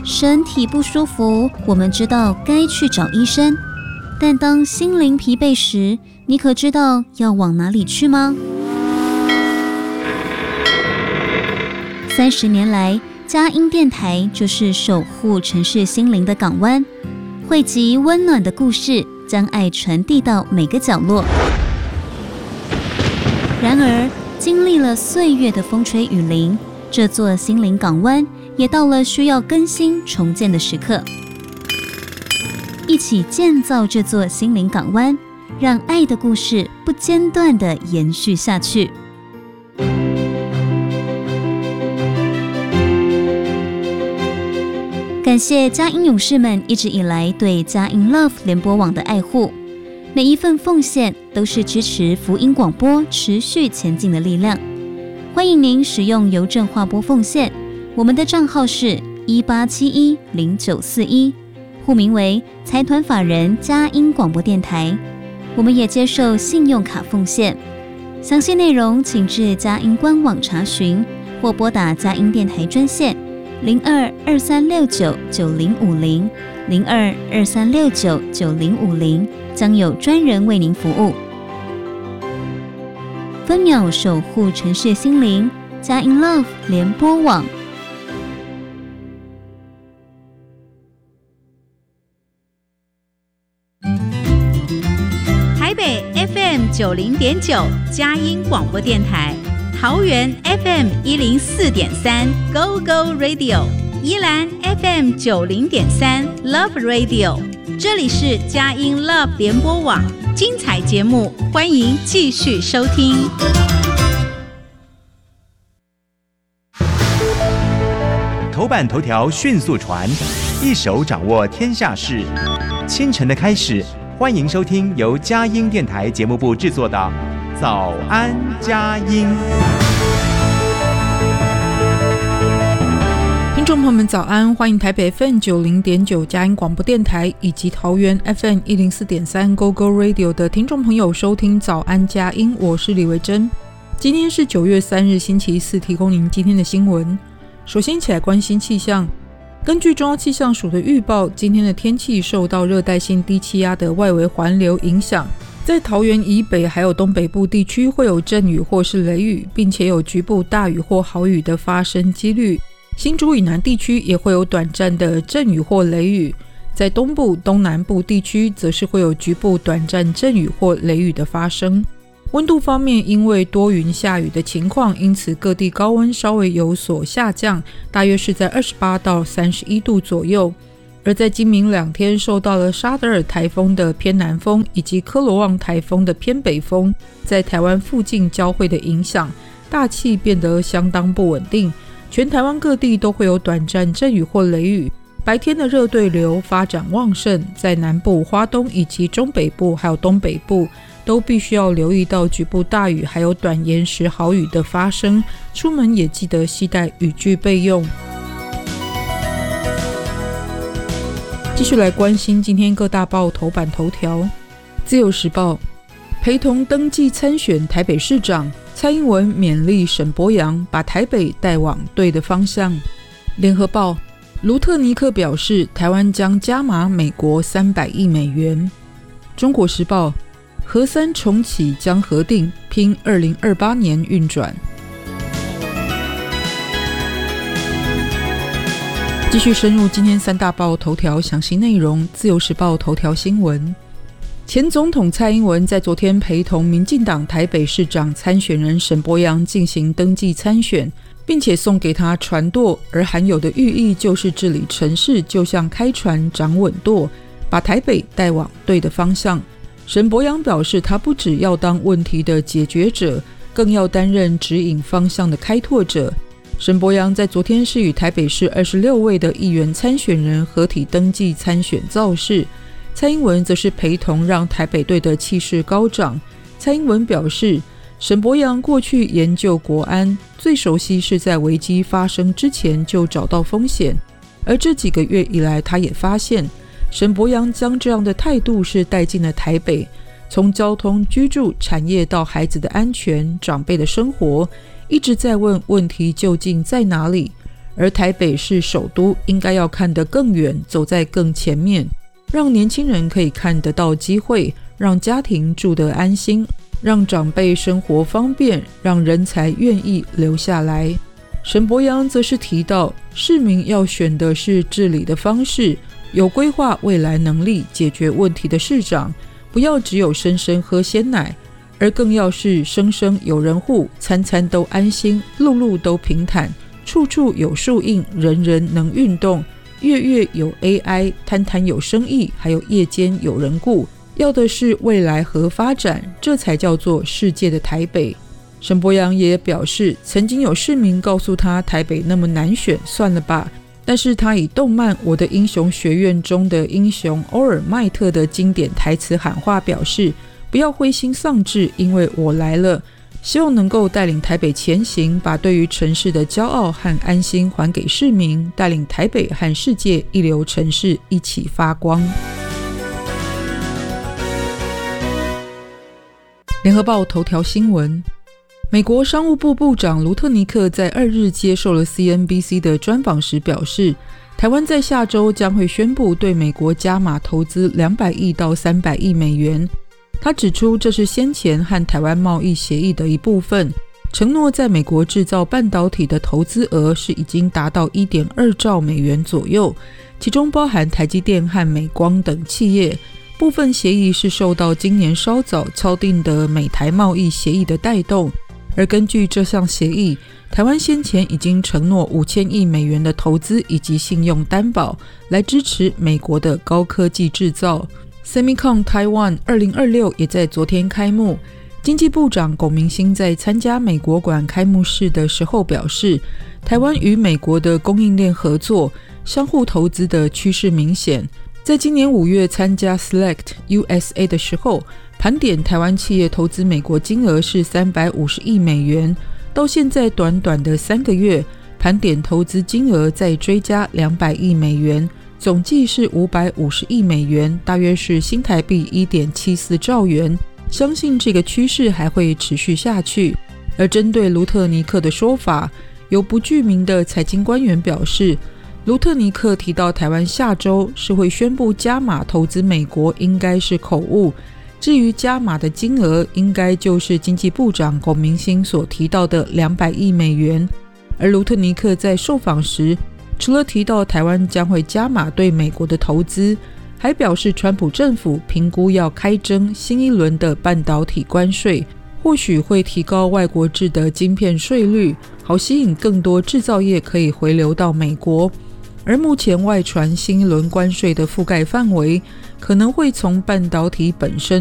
身体不舒服，我们知道该去找医生，但当心灵疲惫时，你可知道要往哪里去吗？30年来，佳音电台就是守护城市心灵的港湾，汇集温暖的故事，将爱传递到每个角落。然而，经历了岁月的风吹雨淋，这座心灵港湾也到了需要更新重建的时刻。一起建造这座心灵港湾，让爱的故事不间断地延续下去。感谢佳音勇士们一直以来对佳音 Love 联播网的爱护，每一份奉献都是支持福音广播持续前进的力量。欢迎您使用邮政划拨奉献，我们的账号是18710941，户名为财团法人佳音广播电台。我们也接受信用卡奉献，详细内容请至佳音官网查询，或拨打佳音电台专线0223699050 0223699050，将有专人为您服务。分秒守护城市心灵，佳音 Love 联播网。 台北 FM90.9 佳音广播电台，桃园 FM104.3 Go Go Radio， 宜兰 FM90.3 Love Radio， 这里是佳音 Love 联播网，精彩节目欢迎继续收听。 头版头条迅速传，一手掌握天下事。清晨的开始，欢迎收听由佳音电台节目部制作的早安佳音。 听众朋友们早安，欢迎台北 FM90.9 佳音广播电台以及桃园 FM104.3 Go Go Radio 的听众朋友收听早安佳音，我是李维珍。今天是9月3日星期四，提供您今天的新闻。首先一起来关心气象。根据中央气象署的预报，今天的天气受到热带性低气压的外围环流影响，在桃园以北还有东北部地区会有阵雨或是雷雨，并且有局部大雨或豪雨的发生几率。新竹以南地区也会有短暂的阵雨或雷雨，在东部、东南部地区则是会有局部短暂阵雨或雷雨的发生。温度方面，因为多云下雨的情况，因此各地高温稍微有所下降，大约是在28到31度左右。而在今明2天受到了沙德尔台风的偏南风以及科罗旺台风的偏北风在台湾附近交汇的影响，大气变得相当不稳定，全台湾各地都会有短暂阵雨或雷雨。白天的热对流发展旺盛，在南部、花东以及中北部还有东北部都必须要留意到局部大雨还有短延时豪雨的发生，出门也记得携带雨具备用。继续来关心今天各大报头版头条。自由时报，陪同登记参选台北市长，蔡英文勉励沈伯洋把台北带往对的方向。联合报，卢特尼克表示台湾将加码美国300亿美元。中国时报，核三重启将核定，拼2028年运转。继续深入今天三大报头条详细内容。自由时报头条新闻，前总统蔡英文在昨天陪同民进党台北市长参选人沈伯洋进行登记参选，并且送给他船舵，而含有的寓意就是治理城市就像开船掌稳舵，把台北带往对的方向。沈伯洋表示，他不只要当问题的解决者，更要担任指引方向的开拓者。沈伯洋在昨天是与台北市26位的议员参选人合体登记参选造势，蔡英文则是陪同，让台北队的气势高涨。蔡英文表示，沈伯洋过去研究国安，最熟悉是在危机发生之前就找到风险，而这几个月以来，他也发现沈伯洋将这样的态度是带进了台北，从交通、居住、产业到孩子的安全、长辈的生活，一直在问问题究竟在哪里。 而台北是首都，应该要看得更远，走在更前面，让年轻人可以看得到机会，让家庭住得安心，让长辈生活方便，让人才愿意留下来。沈伯洋则是提到，市民要选的是治理的方式，有规划未来能力解决问题的市长，不要只有生生喝鲜奶，而更要是生生有人户，餐餐都安心，路路都平坦，处处有树荫，人人能运动，月月有 AI， 摊摊有生意，还有夜间有人顾，要的是未来和发展，这才叫做世界的台北。沈伯洋也表示，曾经有市民告诉他台北那么难选，算了吧，但是他以动漫《我的英雄学院》中的英雄欧尔麦特的经典台词喊话，表示不要灰心丧志，因为我来了，希望能够带领台北前行，把对于城市的骄傲和安心还给市民，带领台北和世界一流城市一起发光。联合报头条新闻，美国商务部部长卢特尼克在2日接受了 CNBC 的专访时表示，台湾在下周将会宣布对美国加码投资200亿到300亿美元。他指出，这是先前和台湾贸易协议的一部分，承诺在美国制造半导体的投资额是已经达到 1.2 兆美元左右，其中包含台积电和美光等企业。部分协议是受到今年稍早敲定的美台贸易协议的带动，而根据这项协议，台湾先前已经承诺5000亿美元的投资以及信用担保，来支持美国的高科技制造。Semicon Taiwan 2026也在昨天开幕，经济部长龚明鑫在参加美国馆开幕式的时候表示，台湾与美国的供应链合作，相互投资的趋势明显。在今年5月参加 Select USA 的时候，盘点台湾企业投资美国金额是350亿美元，到现在短短的3个月，盘点投资金额再追加200亿美元，总计是550亿美元，大约是新台币 1.74 兆元。相信这个趋势还会持续下去。而针对卢特尼克的说法，有不具名的财经官员表示，卢特尼克提到台湾下周是会宣布加码投资美国，应该是口误。至于加码的金额，应该就是经济部长龚明鑫所提到的200亿美元。而卢特尼克在受访时，除了提到台湾将会加码对美国的投资，还表示川普政府评估要开征新一轮的半导体关税，或许会提高外国制的晶片税率，好吸引更多制造业可以回流到美国。而目前外传新一轮关税的覆盖范围可能会从半导体本身